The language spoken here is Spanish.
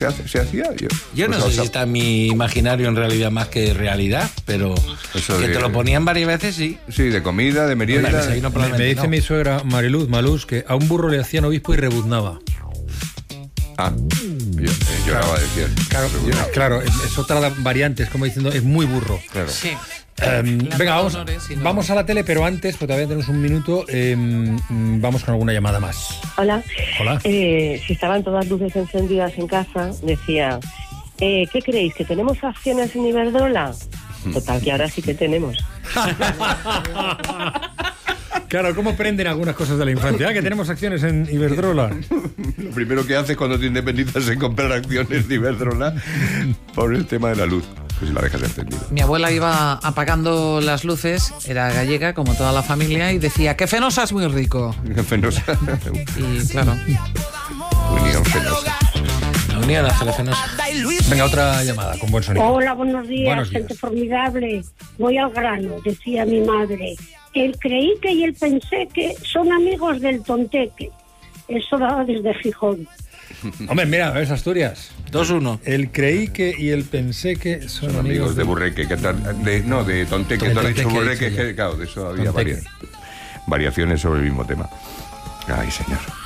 se hacía. Yo no sé si está en mi imaginario en realidad más que realidad, pero eso que te lo ponían varias veces, sí. Sí, de comida, de merienda. Me dice mi suegra Mariluz Malús que a un burro le hacían obispo y rebuznaba. Lloraba, decía. Claro, es otra variante, es como diciendo, es muy burro. Claro. Sí. Venga, vamos a la tele, pero antes, pues todavía tenemos un minuto, vamos con alguna llamada más. Hola. Hola. Si estaban todas las luces encendidas en casa, decía, ¿qué creéis? ¿Que tenemos acciones en Iberdrola? Total, que ahora sí que tenemos. Claro, ¿cómo prenden algunas cosas de la infancia? Que tenemos acciones en Iberdrola. Lo primero que haces cuando te independizas es comprar acciones de Iberdrola por el tema de la luz. Pues si la dejas encendida. Mi abuela iba apagando las luces, era gallega, como toda la familia, y decía, ¡que Fenosa es muy rico! Fenosa. Y claro. Unión Fenosa. La unión hace la Fenosa. Venga, otra llamada con buen sonido. Hola, buenos días, Buenos días. gente formidable. Voy al grano, decía mi madre. El creíque y el penseque son amigos del tonteque. Eso va desde Gijón. Hombre, mira, ves Asturias. 2-1. El creíque y el penseque son Amigos de Burreque. De Tonteque. Tú has dicho Burreque, sí, claro, de eso había Tonteque. variaciones sobre el mismo tema. Ay, señor.